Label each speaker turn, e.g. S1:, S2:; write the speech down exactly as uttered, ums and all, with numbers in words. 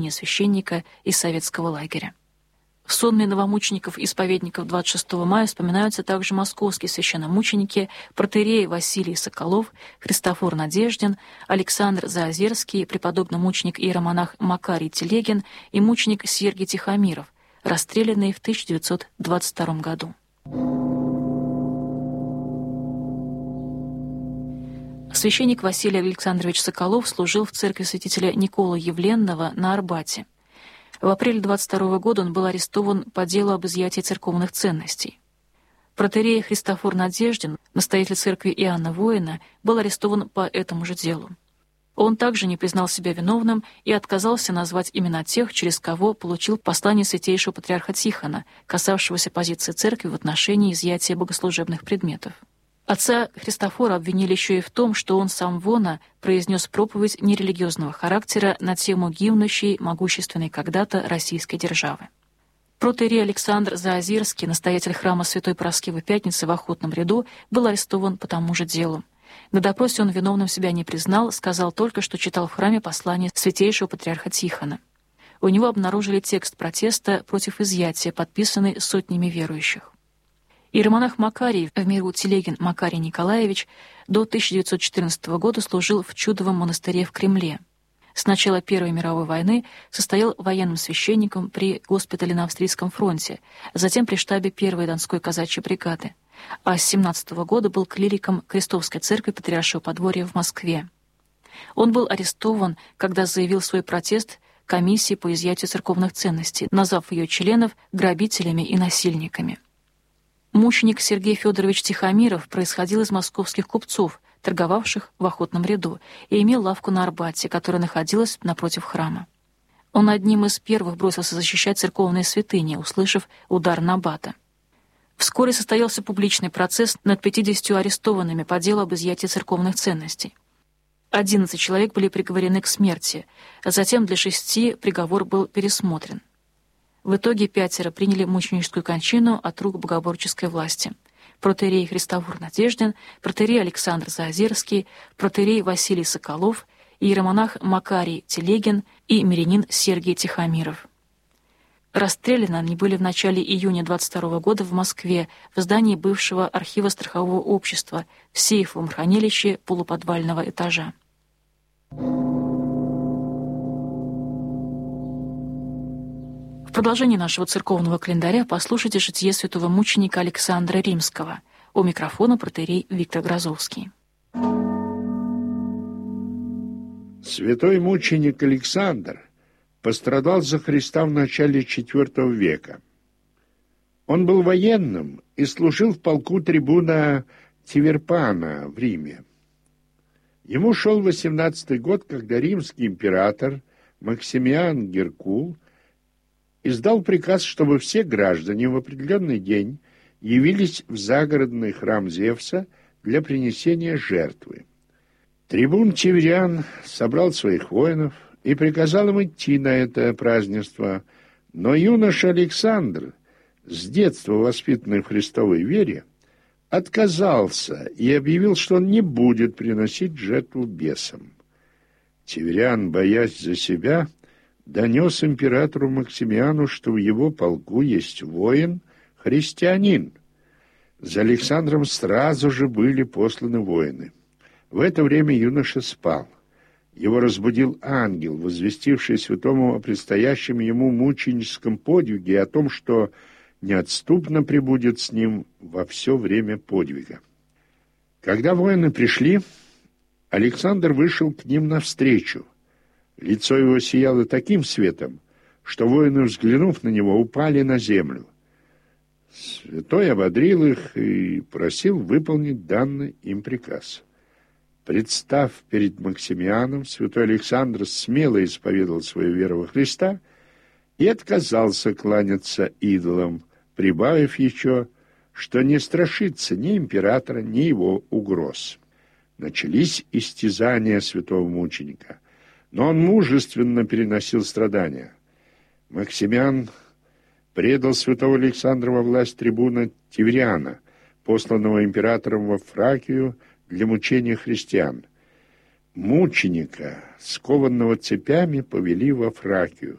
S1: священника из советского лагеря. В сонме новомучеников-исповедников двадцать шестого мая вспоминаются также московские священномученики протоиерей Василий Соколов, Христофор Надеждин, Александр Заозерский, преподобный мученик иеромонах Макарий Телегин и мученик Сергий Тихомиров, расстрелянные в тысяча девятьсот двадцать втором году. Священник Василий Александрович Соколов служил в церкви святителя Николы Явленного на Арбате. В апреле двадцать второго года он был арестован по делу об изъятии церковных ценностей. Протоиерей Христофор Надеждин, настоятель церкви Иоанна Воина, был арестован по этому же делу. Он также не признал себя виновным и отказался назвать имена тех, через кого получил послание святейшего патриарха Тихона, касавшегося позиции церкви в отношении изъятия богослужебных предметов. Отца Христофора обвинили еще и в том, что он сам вона произнес проповедь нерелигиозного характера на тему гибнущей, могущественной когда-то российской державы. Протоиерей Александр Заозерский, настоятель храма Святой Параскевы Пятницы в Охотном ряду, был арестован по тому же делу. На допросе он виновным себя не признал, сказал только, что читал в храме послание святейшего патриарха Тихона. У него обнаружили текст протеста против изъятия, подписанный сотнями верующих. Иеромонах Макарий, в миру Телегин Макарий Николаевич, до тысяча девятьсот четырнадцатого года служил в Чудовом монастыре в Кремле. С начала Первой мировой войны состоял военным священником при госпитале на Австрийском фронте, затем при штабе Первой Донской казачьей бригады, а с семнадцатого года был клириком Крестовской церкви Патриаршего подворья в Москве. Он был арестован, когда заявил свой протест комиссии по изъятию церковных ценностей, назвав ее членов грабителями и насильниками. Мученик Сергей Федорович Тихомиров происходил из московских купцов, торговавших в Охотном ряду, и имел лавку на Арбате, которая находилась напротив храма. Он одним из первых бросился защищать церковные святыни, услышав удар Набата. Вскоре состоялся публичный процесс над пятьюдесятью арестованными по делу об изъятии церковных ценностей. Одиннадцать человек были приговорены к смерти, а затем для шести приговор был пересмотрен. В итоге пятеро приняли мученическую кончину от рук богоборческой власти. Протоиерей Христофор Надеждин, протоиерей Александр Заозерский, протоиерей Василий Соколов, иеромонах Макарий Телегин и мирянин Сергий Тихомиров. Расстреляны они были в начале июня двадцать второго года в Москве в здании бывшего архива страхового общества в сейфовом хранилище полуподвального этажа. В продолжении нашего церковного календаря послушайте житие святого мученика Александра Римского. У микрофона протоиерей Виктор Грозовский.
S2: Святой мученик Александр пострадал за Христа в начале четвёртого века. Он был военным и служил в полку трибуна Тиверпана в Риме. Ему шел восемнадцатый год, когда римский император Максимиан Геркул издал приказ, чтобы все граждане в определенный день явились в загородный храм Зевса для принесения жертвы. Трибун Тивериан собрал своих воинов и приказал им идти на это празднество, но юноша Александр, с детства воспитанный в Христовой вере, отказался и объявил, что он не будет приносить жертву бесам. Тивериан, боясь за себя, донес императору Максимиану, что в его полку есть воин, христианин. За Александром сразу же были посланы воины. В это время юноша спал. Его разбудил ангел, возвестивший святому о предстоящем ему мученическом подвиге и о том, что неотступно пребудет с ним во все время подвига. Когда воины пришли, Александр вышел к ним навстречу. Лицо его сияло таким светом, что воины, взглянув на него, упали на землю. Святой ободрил их и просил выполнить данный им приказ. Представ перед Максимианом, святой Александр смело исповедал свою веру во Христа и отказался кланяться идолам, прибавив еще, что не страшится ни императора, ни его угроз. Начались истязания святого мученика, но он мужественно переносил страдания. Максимиан предал святого Александра во власть трибуна Тивериана, посланного императором во Фракию для мучения христиан. Мученика, скованного цепями, повели во Фракию.